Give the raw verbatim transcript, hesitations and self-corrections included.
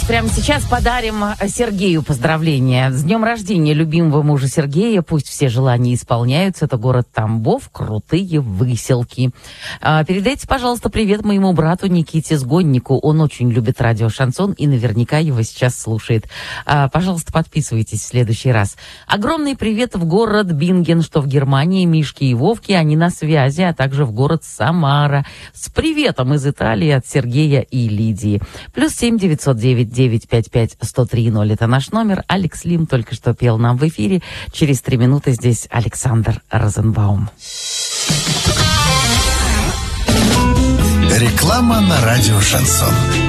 прямо сейчас подарим Сергею поздравления. С днем рождения любимого мужа Сергея. Пусть все желания исполняются. Это город Тамбов, крутые выселки. А, передайте, пожалуйста, привет моему брату Никите Сгоннику. Он очень любит радио «Шансон» и наверняка его сейчас слушает. А, пожалуйста, подписывайтесь в следующий раз. Огромный привет в город Бинген, что в Германии. Мишки и Вовки, они на связи, а также в город Самара. С приветом из Италии от Сергея и Лидии. Плюс семь девятьсот девять девять пять пять сто три ноль. Это наш номер. Алекс Лим только что пел нам в эфире. Через три минуты здесь Александр Розенбаум. Реклама на радио «Шансон».